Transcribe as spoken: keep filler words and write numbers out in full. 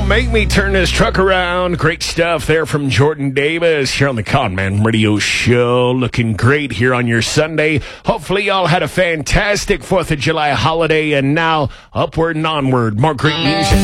Don't Make Me Turn This Truck Around. Great stuff there from Jordan Davis here on the Conman Radio Show. Looking great here on your Sunday. Hopefully y'all had a fantastic fourth of July holiday, and now upward and onward. More great music.